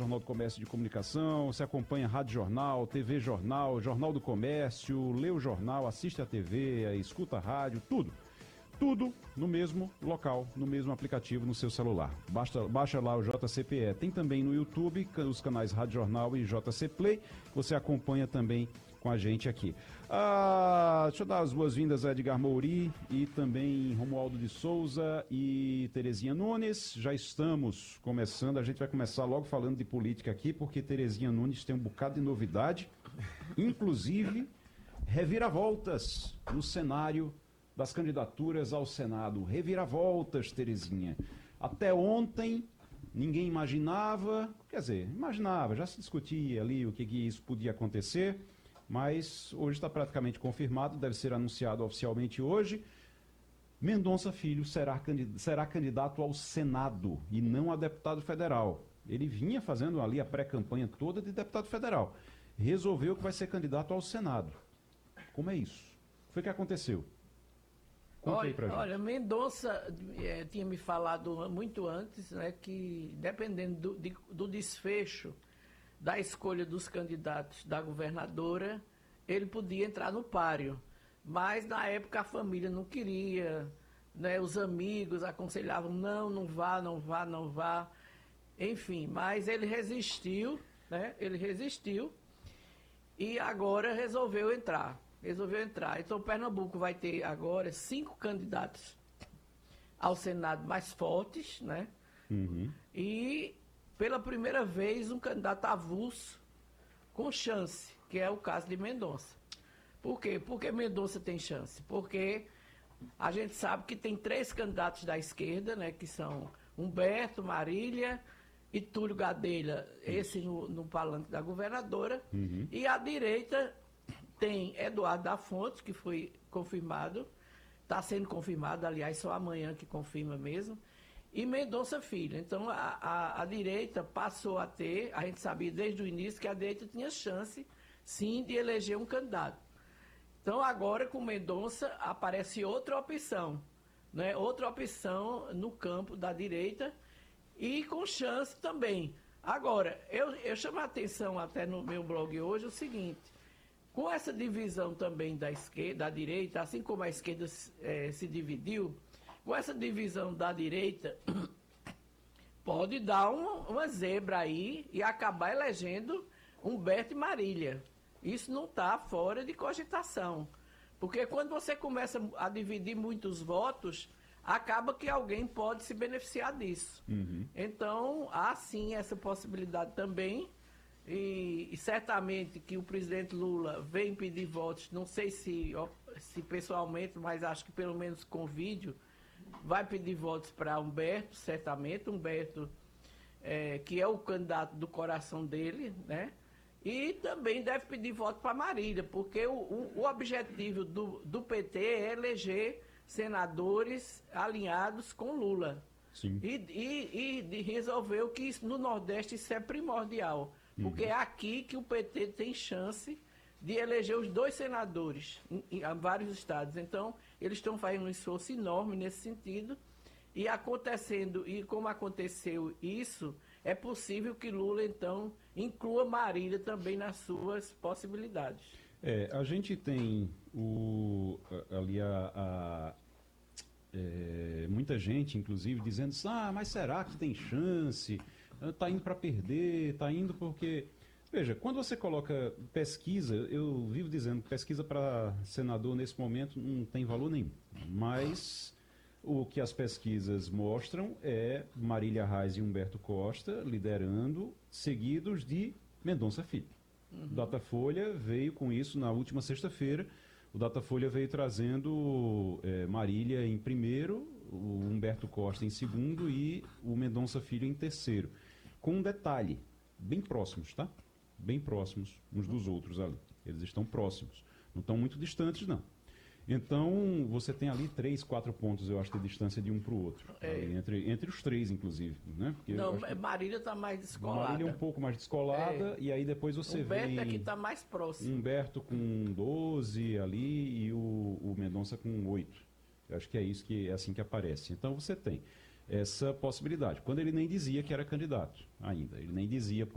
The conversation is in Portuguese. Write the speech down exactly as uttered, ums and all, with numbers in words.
Jornal do Comércio de Comunicação, você acompanha Rádio Jornal, T V Jornal, Jornal do Comércio, lê o jornal, assiste a T V, escuta a rádio, tudo. Tudo no mesmo local, no mesmo aplicativo, no seu celular. Basta, baixa lá o J C P E. Tem também no YouTube os canais Rádio Jornal e J C Play. Você acompanha também com a gente aqui. Ah, deixa eu dar as boas-vindas a Edgar Mouri e também Romualdo de Souza e Terezinha Nunes. Já estamos começando, a gente vai começar logo falando de política aqui, porque Terezinha Nunes tem um bocado de novidade, inclusive reviravoltas no cenário das candidaturas ao Senado. Reviravoltas, Terezinha. Até ontem, ninguém imaginava, quer dizer, imaginava, já se discutia ali o que, que isso podia acontecer, mas hoje está praticamente confirmado, deve ser anunciado oficialmente hoje. Mendonça Filho será, será candidato ao Senado e não a deputado federal. Ele vinha fazendo ali a pré-campanha toda de deputado federal. Resolveu que vai ser candidato ao Senado. Como é isso? O que foi que aconteceu? Olha, olha, Mendonça é, tinha me falado muito antes, né, que dependendo do, de, do desfecho da escolha dos candidatos da governadora, ele podia entrar no páreo. Mas na época a família não queria, né, os amigos aconselhavam, não, não vá, não vá, não vá. Enfim, mas ele resistiu, né, ele resistiu e agora resolveu entrar. Resolveu entrar. Então, Pernambuco vai ter agora cinco candidatos ao Senado mais fortes, né? Uhum. E, pela primeira vez, um candidato avulso com chance, que é o caso de Mendonça. Por quê? Porque Mendonça tem chance. Porque a gente sabe que tem três candidatos da esquerda, né? Que são Humberto, Marília e Túlio Gadelha, esse no, no palanque da governadora. Uhum. E a direita tem Eduardo da Fonte, que foi confirmado, está sendo confirmado, aliás, só amanhã que confirma mesmo, e Mendonça Filho. Então, a, a, a direita passou a ter, a gente sabia desde o início que a direita tinha chance, sim, de eleger um candidato. Então, agora, com Mendonça, aparece outra opção, né? Outra opção no campo da direita e com chance também. Agora, eu, eu chamo a atenção até no meu blog hoje o seguinte: com essa divisão também da esquerda, da direita, assim como a esquerda é, se dividiu, com essa divisão da direita, pode dar uma, uma zebra aí e acabar elegendo Humberto e Marília. Isso não está fora de cogitação. Porque quando você começa a dividir muitos votos, acaba que alguém pode se beneficiar disso. Uhum. Então, há sim essa possibilidade também. E, e certamente que o presidente Lula vem pedir votos, não sei se, se pessoalmente, mas acho que pelo menos com vídeo, vai pedir votos para Humberto, certamente, Humberto, é, que é o candidato do coração dele, né? E também deve pedir voto para Marília, porque o, o, o objetivo do, do P T é eleger senadores alinhados com Lula. Sim. E, e, e resolveu que isso, no Nordeste isso é primordial. Porque é aqui que o P T tem chance de eleger os dois senadores em, em, em vários estados. Então, eles estão fazendo um esforço enorme nesse sentido. E acontecendo, e como aconteceu isso, é possível que Lula, então, inclua Marília também nas suas possibilidades. É, a gente tem o, ali a... a... É, muita gente, inclusive, dizendo assim, ah, mas será que tem chance? Está indo para perder, está indo porque... Veja, quando você coloca pesquisa, eu vivo dizendo que pesquisa para senador nesse momento não tem valor nenhum. Mas o que as pesquisas mostram é Marília Reis e Humberto Costa liderando, seguidos de Mendonça Filho. Uhum. O Datafolha veio com isso na última sexta-feira. O Datafolha veio trazendo é, Marília em primeiro, o Humberto Costa em segundo e o Mendonça Filho em terceiro. Com um detalhe, bem próximos, tá? Bem próximos uns dos outros ali. Eles estão próximos. Não estão muito distantes, não. Então, você tem ali três, quatro pontos, eu acho, de distância de um para o outro. É. Ali, entre, entre os três, inclusive. Né? Porque não, que... Marília está mais descolada. Marília é um pouco mais descolada, é. E aí depois você Humberto vem... Humberto é que está mais próximo. Humberto com doze ali e o, o Mendonça com oito. Eu acho que é isso que é assim que aparece. Então, você tem essa possibilidade. Quando ele nem dizia que era candidato ainda. Ele nem dizia...